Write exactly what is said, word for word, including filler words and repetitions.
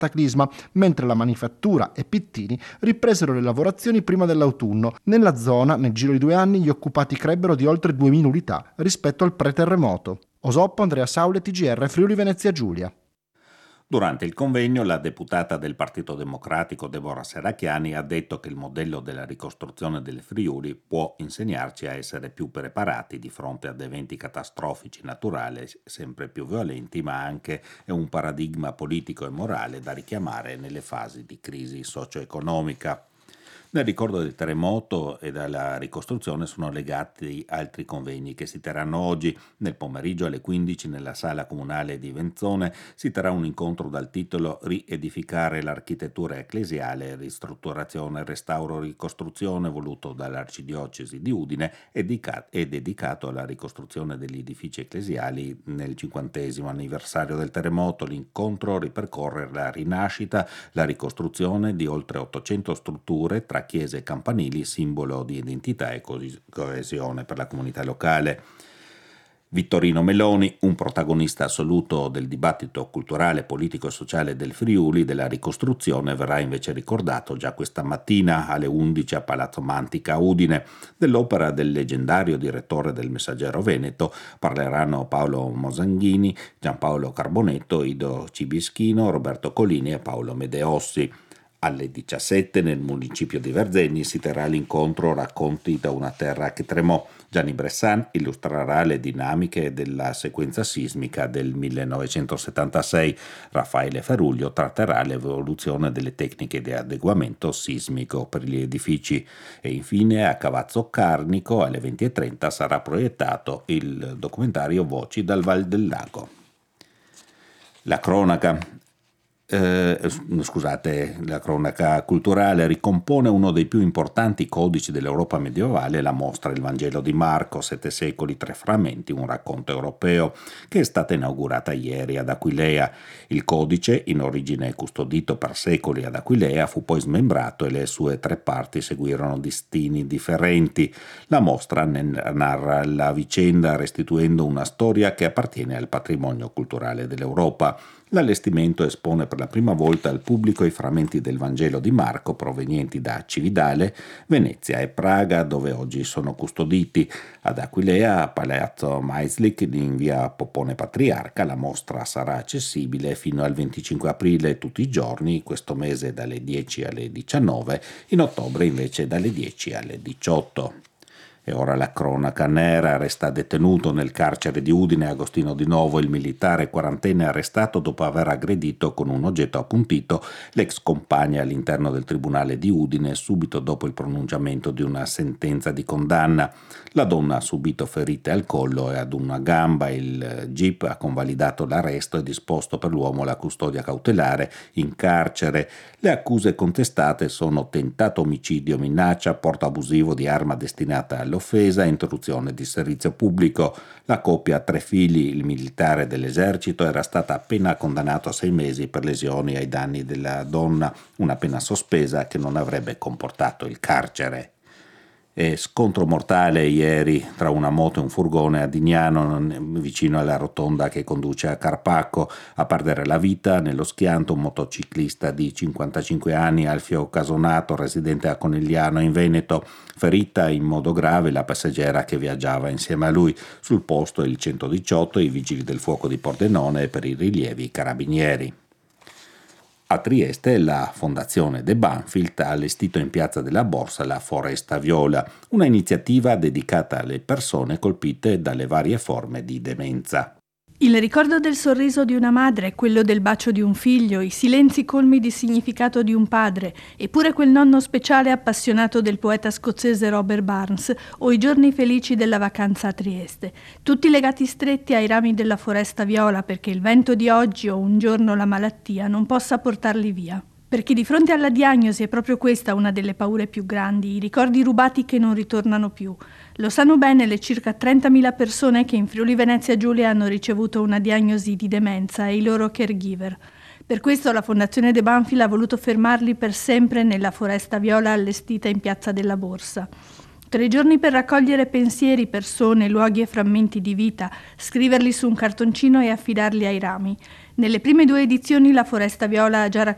Cataclisma, mentre la manifattura e Pittini ripresero le lavorazioni prima dell'autunno. Nella zona, nel giro di due anni, gli occupati crebbero di oltre duemila unità rispetto al pre-terremoto. Osoppo, Andrea Saule, T G R, Friuli Venezia Giulia. Durante il convegno, la deputata del Partito Democratico Deborah Serracchiani ha detto che il modello della ricostruzione del Friuli può insegnarci a essere più preparati di fronte ad eventi catastrofici naturali sempre più violenti, ma anche è un paradigma politico e morale da richiamare nelle fasi di crisi socio-economica. Nel ricordo del terremoto e della ricostruzione sono legati altri convegni che si terranno oggi. Nel pomeriggio alle quindici nella sala comunale di Venzone si terrà un incontro dal titolo Riedificare l'architettura ecclesiale, ristrutturazione, restauro, ricostruzione, voluto dall'Arcidiocesi di Udine e dedicato alla ricostruzione degli edifici ecclesiali nel cinquantesimo anniversario del terremoto. L'incontro ripercorre la rinascita, la ricostruzione di oltre ottocento strutture tra chiese e campanili, simbolo di identità e coesione per la comunità locale. Vittorino Meloni, un protagonista assoluto del dibattito culturale, politico e sociale del Friuli, della ricostruzione, verrà invece ricordato già questa mattina alle undici a Palazzo Mantica a Udine. Dell'opera del leggendario direttore del Messaggero Veneto parleranno Paolo Mosanghini, Giampaolo Carbonetto, Ido Cibischino, Roberto Colini e Paolo Medeossi. Alle diciassette nel municipio di Verzenni si terrà l'incontro Racconti da una terra che tremò. Gianni Bressan illustrerà le dinamiche della sequenza sismica del millenovecentosettantasei. Raffaele Feruglio tratterà l'evoluzione delle tecniche di adeguamento sismico per gli edifici. E infine a Cavazzo Carnico alle venti e trenta sarà proiettato il documentario Voci dal Val del Lago. La cronaca. Eh, scusate, la cronaca culturale ricompone uno dei più importanti codici dell'Europa medievale, la mostra Il Vangelo di Marco, sette secoli, tre frammenti, un racconto europeo, che è stata inaugurata ieri ad Aquileia. Il codice, in origine custodito per secoli ad Aquileia, fu poi smembrato e le sue tre parti seguirono destini differenti. La mostra narra la vicenda restituendo una storia che appartiene al patrimonio culturale dell'Europa. L'allestimento espone per la prima volta al pubblico i frammenti del Vangelo di Marco provenienti da Cividale, Venezia e Praga, dove oggi sono custoditi. Ad Aquileia, a Palazzo Maislik in via Popone Patriarca, la mostra sarà accessibile fino al venticinque aprile tutti i giorni, questo mese dalle dieci alle diciannove, in ottobre invece dalle dieci alle diciotto. E ora la cronaca nera. Resta detenuto nel carcere di Udine Agostino Di Novo, il militare quarantenne arrestato dopo aver aggredito con un oggetto appuntito l'ex compagna all'interno del tribunale di Udine subito dopo il pronunciamento di una sentenza di condanna. La donna ha subito ferite al collo e ad una gamba. Il G I P ha convalidato l'arresto e disposto per l'uomo la custodia cautelare in carcere. Le accuse contestate sono tentato omicidio, minaccia, porto abusivo di arma destinata al l'offesa e interruzione di servizio pubblico. La coppia ha tre figli. Il militare dell'esercito era stata appena condannato a sei mesi per lesioni ai danni della donna, una pena sospesa che non avrebbe comportato il carcere. E scontro mortale ieri tra una moto e un furgone a Dignano, vicino alla rotonda che conduce a Carpacco. A perdere la vita nello schianto un motociclista di cinquantacinque anni, Alfio Casonato, residente a Conegliano in Veneto. Ferita in modo grave la passeggera che viaggiava insieme a lui. Sul posto il centodiciotto, i vigili del fuoco di Pordenone e per i rilievi i carabinieri. A Trieste la Fondazione De Banfield ha allestito in Piazza della Borsa la Foresta Viola, una iniziativa dedicata alle persone colpite dalle varie forme di demenza. Il ricordo del sorriso di una madre, quello del bacio di un figlio, i silenzi colmi di significato di un padre, eppure quel nonno speciale appassionato del poeta scozzese Robert Burns, o i giorni felici della vacanza a Trieste, tutti legati stretti ai rami della foresta viola perché il vento di oggi o un giorno la malattia non possa portarli via. Perché di fronte alla diagnosi è proprio questa una delle paure più grandi, i ricordi rubati che non ritornano più. Lo sanno bene le circa trentamila persone che in Friuli Venezia Giulia hanno ricevuto una diagnosi di demenza e i loro caregiver. Per questo la Fondazione De Banfield ha voluto fermarli per sempre nella Foresta Viola allestita in Piazza della Borsa. Tre giorni per raccogliere pensieri, persone, luoghi e frammenti di vita, scriverli su un cartoncino e affidarli ai rami. Nelle prime due edizioni la Foresta Viola ha già raccolto